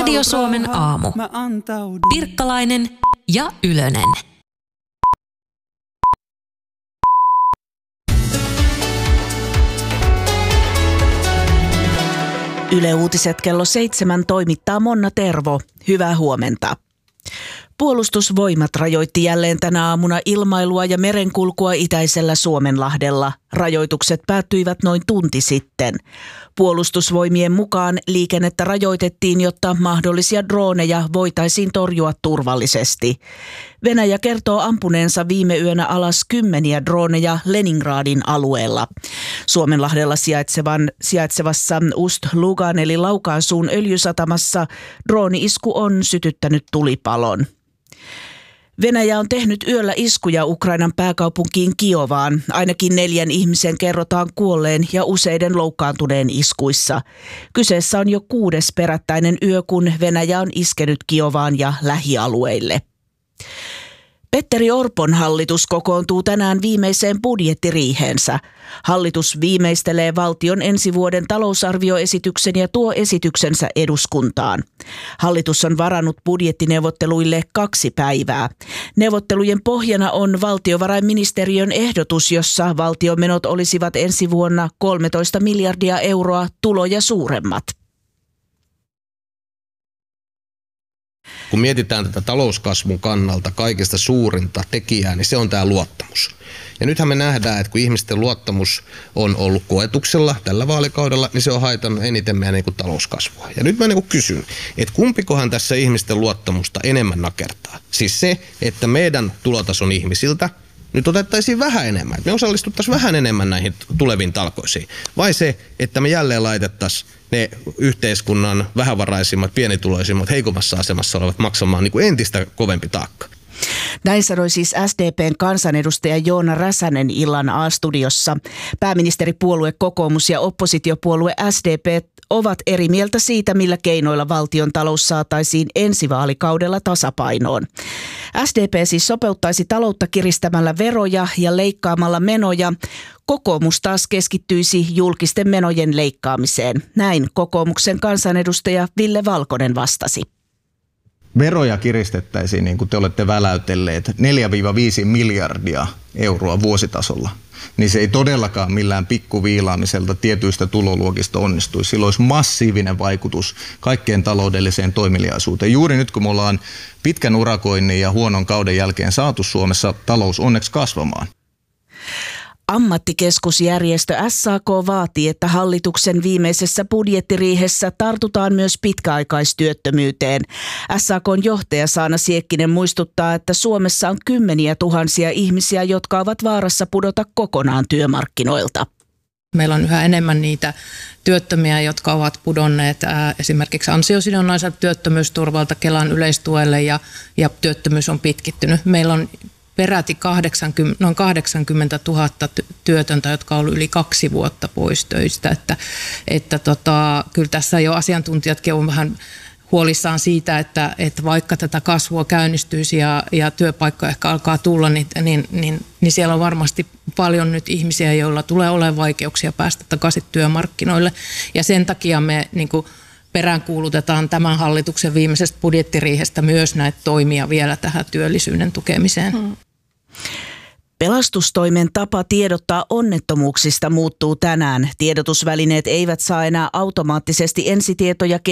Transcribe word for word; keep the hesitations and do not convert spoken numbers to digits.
Radio Suomen aamu. Pirkkalainen ja Ylönen. Yle Uutiset kello seitsemän toimittaa Monna Tervo. Hyvää huomenta. Puolustusvoimat rajoitti jälleen tänä aamuna ilmailua ja merenkulkua itäisellä Suomenlahdella. Rajoitukset päättyivät noin tunti sitten. Puolustusvoimien mukaan liikennettä rajoitettiin, jotta mahdollisia droneja voitaisiin torjua turvallisesti. Venäjä kertoo ampuneensa viime yönä alas kymmeniä droneja Leningradin alueella. Suomenlahdella sijaitsevan, sijaitsevassa Ust-Lugan eli Laukaasuun öljysatamassa drooni-isku on sytyttänyt tulipalon. Venäjä on tehnyt yöllä iskuja Ukrainan pääkaupunkiin Kiovaan. Ainakin neljän ihmisen kerrotaan kuolleen ja useiden loukkaantuneen iskuissa. Kyseessä on jo kuudes perättäinen yö, kun Venäjä on iskenyt Kiovaan ja lähialueille. Petteri Orpon hallitus kokoontuu tänään viimeiseen budjettiriiheensä. Hallitus viimeistelee valtion ensi vuoden talousarvioesityksen ja tuo esityksensä eduskuntaan. Hallitus on varannut budjettineuvotteluille kaksi päivää. Neuvottelujen pohjana on valtiovarainministeriön ehdotus, jossa valtion menot olisivat ensi vuonna kolmetoista miljardia euroa, tuloja suuremmat. Kun mietitään tätä talouskasvun kannalta kaikista suurinta tekijää, niin se on tämä luottamus. Ja nythän me nähdään, että kun ihmisten luottamus on ollut koetuksella tällä vaalikaudella, niin se on haitannut eniten meidän niin kuin talouskasvua. Ja nyt mä niin kuin kysyn, että kumpikohan tässä ihmisten luottamusta enemmän nakertaa? Siis se, että meidän tulotason ihmisiltä nyt otettaisiin vähän enemmän, että me osallistuttaisiin vähän enemmän näihin tuleviin talkoisiin. Vai se, että me jälleen laitettaisiin ne yhteiskunnan vähävaraisimmat, pienituloisimmat, heikommassa asemassa olevat maksamaan niin kuin entistä kovempi taakka. Näin sanoi siis S D P:n kansanedustaja Joona Räsänen illan A-studiossa. Pääministeripuolue Kokoomus ja oppositiopuolue S D P ovat eri mieltä siitä, millä keinoilla valtion talous saataisiin ensi vaalikaudella tasapainoon. S D P siis sopeuttaisi taloutta kiristämällä veroja ja leikkaamalla menoja. Kokoomus taas keskittyisi julkisten menojen leikkaamiseen. Näin kokoomuksen kansanedustaja Ville Valkonen vastasi. Veroja kiristettäisiin, niin kuin te olette väläytelleet, neljä viisi miljardia euroa vuositasolla. Niin se ei todellakaan millään pikkuviilaamiselta tietyistä tuloluokista onnistuisi. Sillä olisi massiivinen vaikutus kaikkeen taloudelliseen toimeliaisuuteen. Juuri nyt, kun me ollaan pitkän urakoinnin ja huonon kauden jälkeen saatu Suomessa talous onneksi kasvamaan. Ammattikeskusjärjestö S A K vaatii, että hallituksen viimeisessä budjettiriihessä tartutaan myös pitkäaikaistyöttömyyteen. S A K:n johtaja Saana Siekkinen muistuttaa, että Suomessa on kymmeniä tuhansia ihmisiä, jotka ovat vaarassa pudota kokonaan työmarkkinoilta. Meillä on yhä enemmän niitä työttömiä, jotka ovat pudonneet ää, esimerkiksi ansiosidonnaiselta työttömyysturvalta Kelan yleistuelle ja, ja työttömyys on pitkittynyt. Meillä on peräti kahdeksankymmentä, noin kahdeksankymmentätuhatta työtöntä, jotka on ollut yli kaksi vuotta pois töistä. Että, että tota, kyllä tässä jo asiantuntijatkin on vähän huolissaan siitä, että, että vaikka tätä kasvua käynnistyisi ja, ja työpaikka ehkä alkaa tulla, niin, niin, niin, niin siellä on varmasti paljon nyt ihmisiä, joilla tulee olemaan vaikeuksia päästä takaisin työmarkkinoille. Ja sen takia me niin kuin peräänkuulutetaan tämän hallituksen viimeisestä budjettiriihestä myös näitä toimia vielä tähän työllisyyden tukemiseen. Hmm. Pelastustoimen tapa tiedottaa onnettomuuksista muuttuu tänään. Tiedotusvälineet eivät saa enää automaattisesti ensitietoja